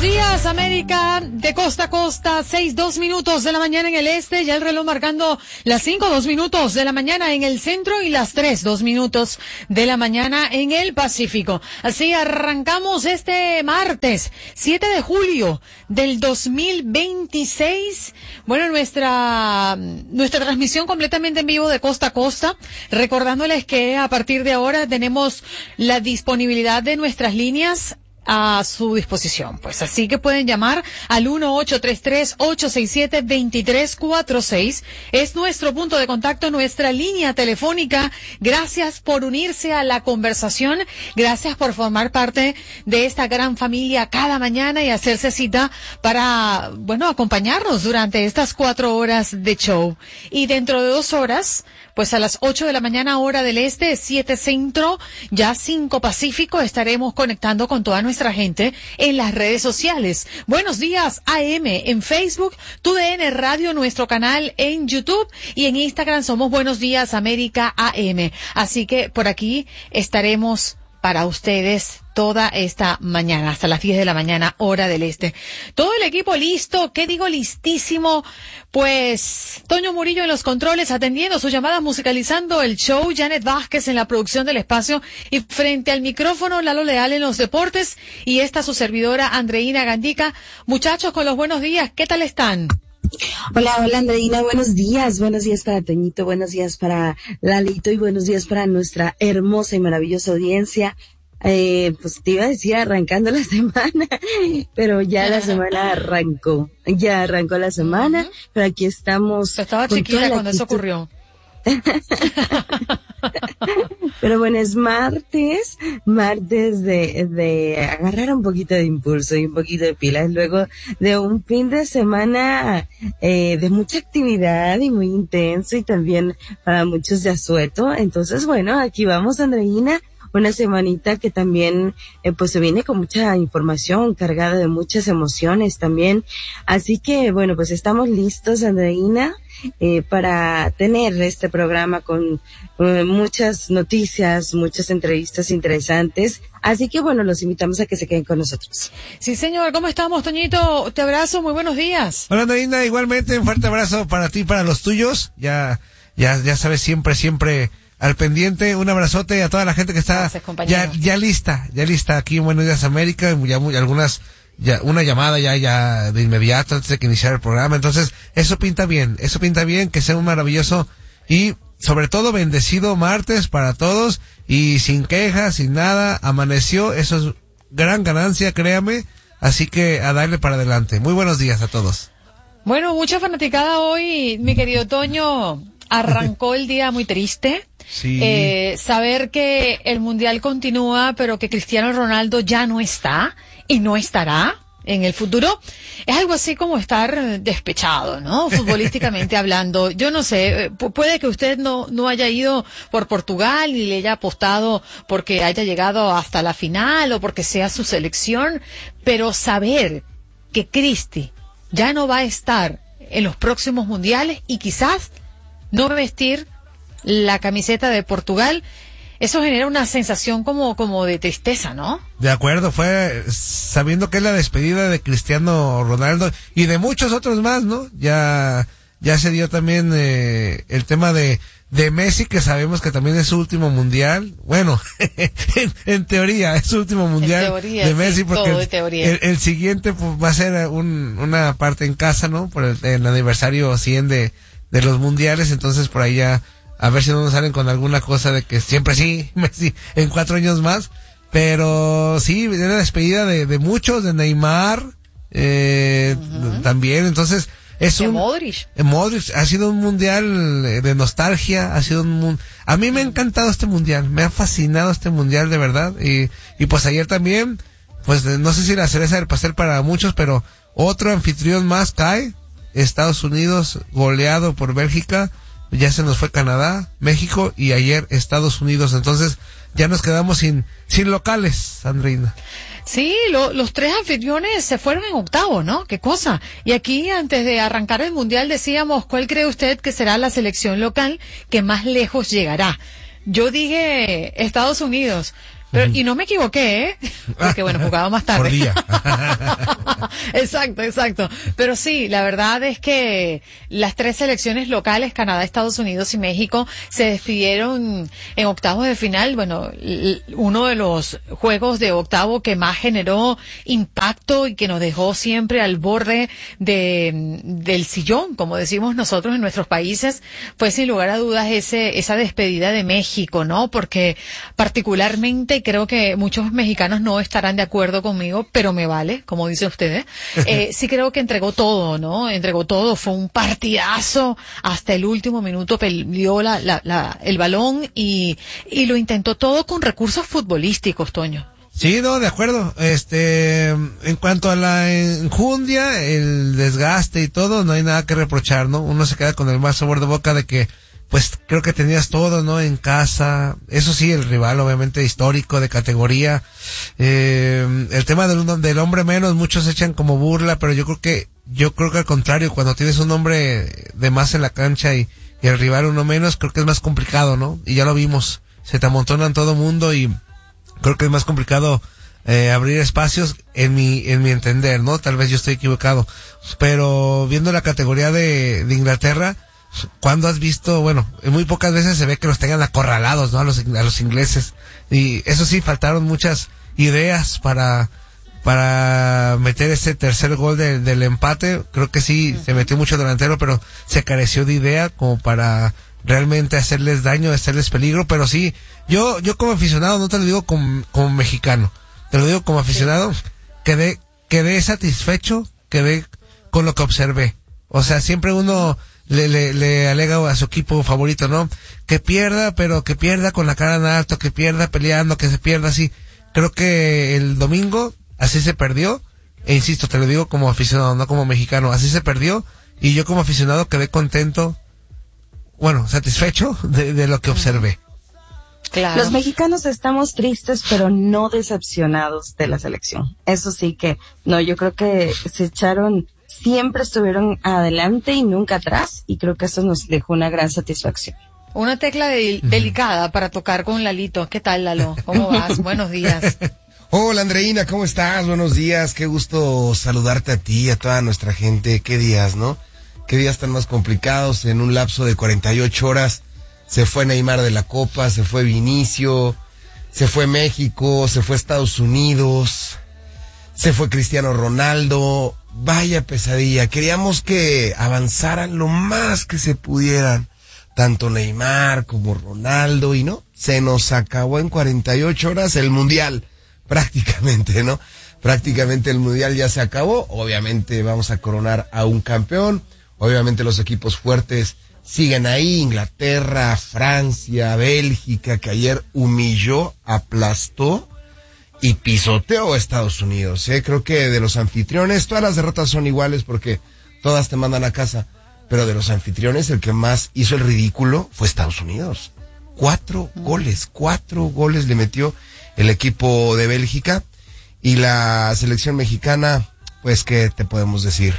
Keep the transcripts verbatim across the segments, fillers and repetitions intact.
días, América, de costa a costa, seis, dos minutos de la mañana en el este, ya el reloj marcando las cinco, dos minutos de la mañana en el centro y las tres, dos minutos de la mañana en el Pacífico. Así arrancamos este martes, siete de julio del dos mil veintiséis. Bueno, nuestra, nuestra transmisión completamente en vivo de costa a costa, recordándoles que a partir de ahora tenemos la disponibilidad de nuestras líneas a su disposición, pues así que pueden llamar al uno ocho tres tres, ocho seis siete, dos tres cuatro seis, es nuestro punto de contacto, nuestra línea telefónica. Gracias por unirse a la conversación, gracias por formar parte de esta gran familia cada mañana y hacerse cita para, bueno, acompañarnos durante estas cuatro horas de show. Y dentro de dos horas, pues a las ocho de la mañana hora del este, siete centro, ya cinco pacífico, estaremos conectando con toda nuestra gente en las redes sociales. Buenos días A M en Facebook, T D N Radio, nuestro canal en YouTube, y en Instagram somos Buenos Días América A M. Así que por aquí estaremos para ustedes toda esta mañana, hasta las diez de la mañana, hora del este. Todo el equipo listo, ¿qué digo? Listísimo. Pues, Toño Murillo en los controles, atendiendo sus llamadas, musicalizando el show, Janet Vázquez en la producción del espacio, y frente al micrófono, Lalo Leal en los deportes, y esta su servidora, Andreina Gandica. Muchachos, con los buenos días, ¿qué tal están? Hola, hola Andreina, buenos días, buenos días para Toñito, buenos días para Lalito y buenos días para nuestra hermosa y maravillosa audiencia. Eh, pues te iba a decir arrancando la semana, pero ya la semana arrancó, ya arrancó la semana, uh-huh. Pero aquí estamos. Estaba chiquita cuando eso ocurrió. Pero bueno, es martes, martes de, de agarrar un poquito de impulso y un poquito de pilas luego de un fin de semana eh, de mucha actividad y muy intenso y también para muchos de asueto. Entonces, bueno, aquí vamos, Andreina. Una semanita que también, eh, pues se viene con mucha información, cargada de muchas emociones también. Así que, bueno, pues estamos listos, Andreina, eh, para tener este programa con eh, muchas noticias, muchas entrevistas interesantes. Así que, bueno, los invitamos a que se queden con nosotros. Sí, señor. ¿Cómo estamos, Toñito? Te abrazo. Muy buenos días. Hola, Andreina. Igualmente, un fuerte abrazo para ti y para los tuyos. Ya, ya, ya sabes, siempre, siempre al pendiente. Un abrazote a toda la gente que está Gracias, ya ya lista, ya lista aquí en Buenos Días América, ya muy, algunas ya una llamada ya ya de inmediato antes de que iniciara el programa. Entonces, eso pinta bien, eso pinta bien, que sea un maravilloso y sobre todo bendecido martes para todos y sin quejas, sin nada, amaneció, eso es gran ganancia, créame, así que a darle para adelante. Muy buenos días a todos. Bueno, mucha fanaticada hoy, mi querido Toño. Arrancó el día muy triste. Sí. Eh, saber que el mundial continúa, pero que Cristiano Ronaldo ya no está y no estará en el futuro, es algo así como estar despechado, ¿no? Futbolísticamente hablando. Yo no sé, pu- puede que usted no, no haya ido por Portugal y le haya apostado porque haya llegado hasta la final o porque sea su selección, pero saber que Cristi ya no va a estar en los próximos mundiales y quizás no vestir la camiseta de Portugal, eso genera una sensación como, como de tristeza, ¿no? De acuerdo, fue sabiendo que es la despedida de Cristiano Ronaldo y de muchos otros más, ¿no? Ya, ya se dio también eh, el tema de, de Messi, que sabemos que también es su último mundial. Bueno, en, en teoría es su último mundial en teoría, de Messi, sí, porque todo de el, teoría. el, el siguiente pues, va a ser un, una parte en casa, ¿no? Por el, el aniversario cien de de los mundiales, entonces por ahí ya a ver si no nos salen con alguna cosa de que siempre sí, Messi en cuatro años más, pero sí, es la despedida de, de muchos, de Neymar, eh, uh-huh. también, entonces es de un Modric. Modric ha sido un mundial de nostalgia, ha sido un mun- a mí me ha encantado este mundial, me ha fascinado este mundial de verdad, y, y pues ayer también, pues no sé si la cereza del pastel para muchos, pero otro anfitrión más cae. Estados Unidos goleado por Bélgica, ya se nos fue Canadá, México y ayer Estados Unidos, entonces ya nos quedamos sin sin locales, Andreina. Sí, lo, los tres anfitriones se fueron en octavo, ¿no? Qué cosa. Y aquí, antes de arrancar el mundial, decíamos, ¿cuál cree usted que será la selección local que más lejos llegará? Yo dije Estados Unidos. Pero, y no me equivoqué, ¿eh? Porque bueno, jugaba más tarde. Por día. Exacto, exacto. Pero sí, la verdad es que las tres selecciones locales, Canadá, Estados Unidos y México, se despidieron en octavos de final. Bueno, uno de los juegos de octavo que más generó impacto y que nos dejó siempre al borde de, del sillón, como decimos nosotros en nuestros países, fue sin lugar a dudas ese, esa despedida de México, ¿no? Porque particularmente creo que muchos mexicanos no estarán de acuerdo conmigo, pero me vale, como dice usted, eh, sí creo que entregó todo, ¿no? Entregó todo, fue un partidazo, hasta el último minuto peleó la, la, la, el balón y, y lo intentó todo con recursos futbolísticos, Toño. Sí, no, de acuerdo. Este, en cuanto a la enjundia, el desgaste y todo, no hay nada que reprochar, ¿no? Uno se queda con el mal sabor de boca de que, pues, creo que tenías todo, ¿no? En casa. Eso sí, el rival, obviamente, histórico, de categoría. Eh, el tema del, del hombre menos, muchos echan como burla, pero yo creo que, yo creo que al contrario, cuando tienes un hombre de más en la cancha y, y el rival uno menos, creo que es más complicado, ¿no? Y ya lo vimos. Se te amontonan todo mundo y creo que es más complicado eh, abrir espacios en mi en mi entender, ¿no? Tal vez yo estoy equivocado, pero viendo la categoría de, de Inglaterra, ¿cuándo has visto? Bueno, muy pocas veces se ve que los tengan acorralados, ¿no? A los a los ingleses, y eso sí, faltaron muchas ideas para para meter ese tercer gol de, del empate. Creo que sí, uh-huh. Se metió mucho delantero, pero se careció de idea como para realmente hacerles daño, hacerles peligro. Pero sí, yo yo como aficionado, no te lo digo como, como mexicano, te lo digo como aficionado, sí. quedé quedé satisfecho, quedé con lo que observé. O sea, siempre uno le, le, le alega a su equipo favorito, ¿no? Que pierda, pero que pierda con la cara en alto, que pierda peleando, que se pierda así. Creo que el domingo así se perdió, e insisto, te lo digo como aficionado, no como mexicano, así se perdió, y yo como aficionado quedé contento, bueno, satisfecho de, de lo que observé. Claro. Los mexicanos estamos tristes, pero no decepcionados de la selección. Eso sí que, no, yo creo que se echaron, siempre estuvieron adelante y nunca atrás, y creo que eso nos dejó una gran satisfacción. Una tecla de, delicada para tocar con Lalito. ¿Qué tal, Lalo? ¿Cómo vas? Buenos días. Hola, Andreina, ¿cómo estás? Buenos días, qué gusto saludarte a ti y a toda nuestra gente. Qué días, ¿no? Qué días tan más complicados. En un lapso de cuarenta y ocho horas se fue Neymar de la Copa, se fue Vinicio, se fue México, se fue Estados Unidos, se fue Cristiano Ronaldo. Vaya pesadilla. Queríamos que avanzaran lo más que se pudieran, tanto Neymar como Ronaldo, y no, se nos acabó en cuarenta y ocho horas el Mundial. Prácticamente, ¿no? Prácticamente el Mundial ya se acabó. Obviamente vamos a coronar a un campeón. Obviamente los equipos fuertes siguen ahí. Inglaterra, Francia, Bélgica, que ayer humilló, aplastó y pisoteó a Estados Unidos, ¿eh? Creo que de los anfitriones, todas las derrotas son iguales porque todas te mandan a casa. Pero de los anfitriones, el que más hizo el ridículo fue Estados Unidos. Cuatro goles, cuatro goles le metió el equipo de Bélgica, y la selección mexicana, pues, ¿qué te podemos decir?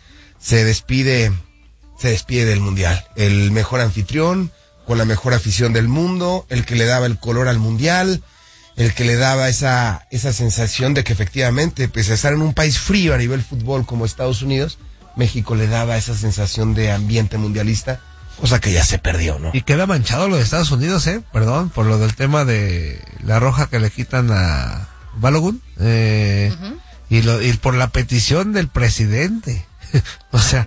Se despide, se despide del Mundial. El mejor anfitrión, con la mejor afición del mundo, el que le daba el color al Mundial, el que le daba esa, esa sensación de que efectivamente, pese a estar en un país frío a nivel fútbol como Estados Unidos, México le daba esa sensación de ambiente mundialista, cosa que ya se perdió, ¿no? Y queda manchado lo de Estados Unidos, ¿eh? Perdón, por lo del tema de la roja que le quitan a Balogun, eh, uh-huh. y, lo, y por la petición del presidente. O sea.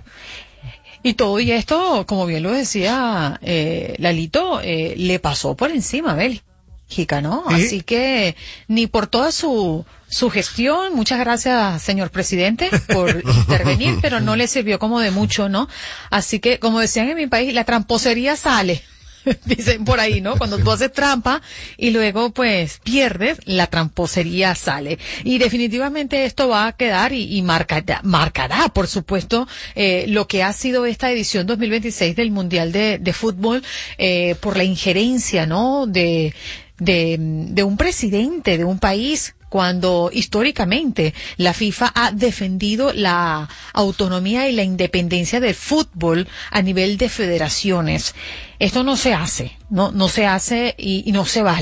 Y todo y esto, como bien lo decía eh, Lalito, eh, le pasó por encima a Bélgica, ¿no? ¿Sí? Así que ni por toda su su gestión, muchas gracias, señor presidente, por intervenir, pero no le sirvió como de mucho, ¿no? Así que, como decían en mi país, la tramposería sale, dicen por ahí, ¿no? Cuando tú haces trampa y luego, pues, pierdes, la tramposería sale. Y definitivamente esto va a quedar y, y marcará, marcará, por supuesto, eh, lo que ha sido esta edición dos mil veintiséis del Mundial de, de Fútbol, eh, por la injerencia, ¿no? De, de, de un presidente de un país, cuando históricamente la FIFA ha defendido la autonomía y la independencia del fútbol a nivel de federaciones. Esto no se hace, no, no se hace y, y no se vale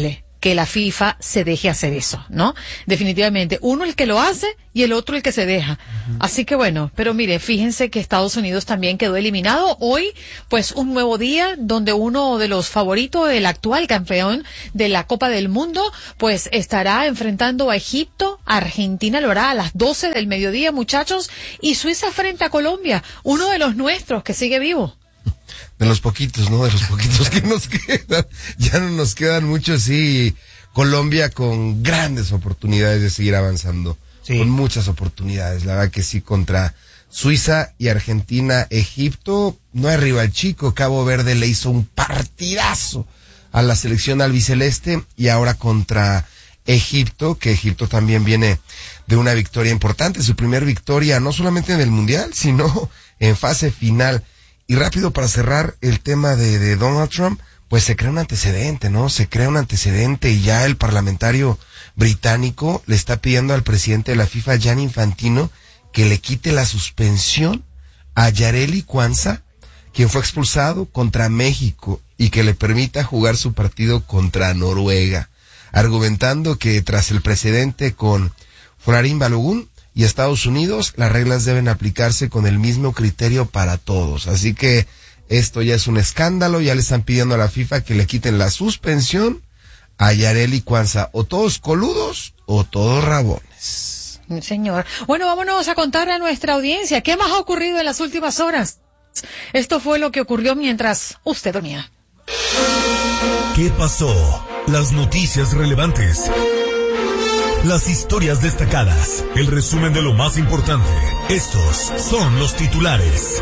que la FIFA se deje hacer eso, ¿no? Definitivamente, uno el que lo hace y el otro el que se deja. Uh-huh. Así que bueno, pero mire, fíjense que Estados Unidos también quedó eliminado. Hoy, pues un nuevo día donde uno de los favoritos, el actual campeón de la Copa del Mundo, pues estará enfrentando a Egipto. Argentina lo hará a las doce del mediodía, muchachos, y Suiza frente a Colombia, uno de los nuestros que sigue vivo. De los poquitos, ¿no? De los poquitos que nos quedan. Ya no nos quedan muchos, sí. Colombia con grandes oportunidades de seguir avanzando. Sí. Con muchas oportunidades. La verdad que sí, contra Suiza y Argentina, Egipto, no hay rival chico. Cabo Verde le hizo un partidazo a la selección albiceleste, y ahora contra Egipto, que Egipto también viene de una victoria importante, su primer victoria no solamente en el Mundial, sino en fase final. Y rápido, para cerrar el tema de, de Donald Trump, pues se crea un antecedente, ¿no? Se crea un antecedente y ya el parlamentario británico le está pidiendo al presidente de la FIFA, Gianni Infantino, que le quite la suspensión a Yareli Kwanza, quien fue expulsado contra México, y que le permita jugar su partido contra Noruega, argumentando que tras el precedente con Florin Balogun y Estados Unidos, las reglas deben aplicarse con el mismo criterio para todos. Así que esto ya es un escándalo, ya le están pidiendo a la FIFA que le quiten la suspensión a Yareli Kwanza. O todos coludos o todos rabones. Señor. Bueno, vámonos a contarle a nuestra audiencia qué más ha ocurrido en las últimas horas. Esto fue lo que ocurrió mientras usted dormía. ¿Qué pasó? Las noticias relevantes. Las historias destacadas, el resumen de lo más importante. Estos son los titulares.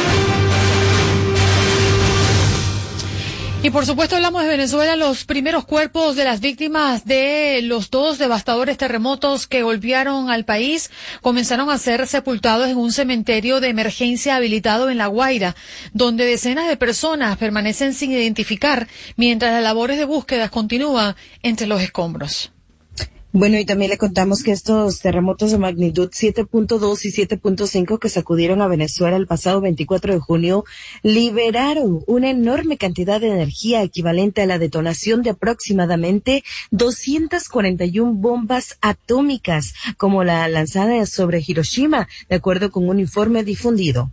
Y por supuesto hablamos de Venezuela, los primeros cuerpos de las víctimas de los dos devastadores terremotos que golpearon al país comenzaron a ser sepultados en un cementerio de emergencia habilitado en La Guaira, donde decenas de personas permanecen sin identificar mientras las labores de búsqueda continúan entre los escombros. Bueno, y también le contamos que estos terremotos de magnitud siete punto dos y siete punto cinco que sacudieron a Venezuela el pasado veinticuatro de junio liberaron una enorme cantidad de energía equivalente a la detonación de aproximadamente doscientas cuarenta y una bombas atómicas, como la lanzada sobre Hiroshima, de acuerdo con un informe difundido.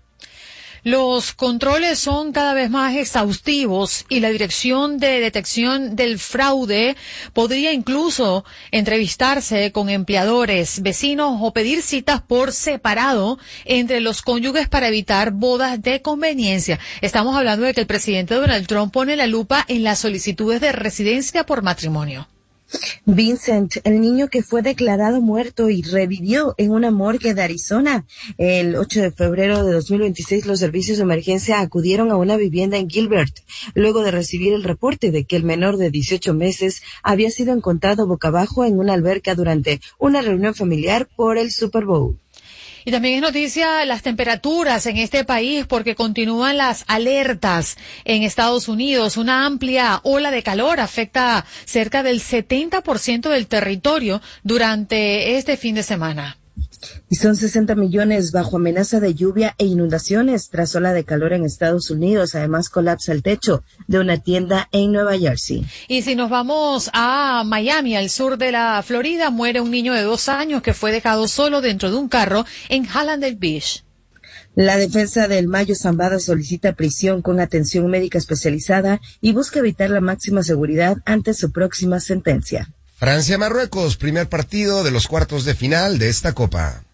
Los controles son cada vez más exhaustivos y la Dirección de Detección del Fraude podría incluso entrevistarse con empleadores, vecinos o pedir citas por separado entre los cónyuges para evitar bodas de conveniencia. Estamos hablando de que el presidente Donald Trump pone la lupa en las solicitudes de residencia por matrimonio. Vincent, el niño que fue declarado muerto y revivió en una morgue de Arizona. El ocho de febrero de dos mil veintiséis, los servicios de emergencia acudieron a una vivienda en Gilbert, luego de recibir el reporte de que el menor de dieciocho meses había sido encontrado boca abajo en una alberca durante una reunión familiar por el Super Bowl. Y también es noticia las temperaturas en este país porque continúan las alertas en Estados Unidos. Una amplia ola de calor afecta cerca del setenta por ciento del territorio durante este fin de semana. Y son sesenta millones bajo amenaza de lluvia e inundaciones tras ola de calor en Estados Unidos. Además, colapsa el techo de una tienda en Nueva Jersey. Y si nos vamos a Miami, al sur de la Florida, muere un niño de dos años que fue dejado solo dentro de un carro en Hallandale Beach. La defensa del Mayo Zambada solicita prisión con atención médica especializada y busca evitar la máxima seguridad ante su próxima sentencia. Francia-Marruecos, primer partido de los cuartos de final de esta Copa.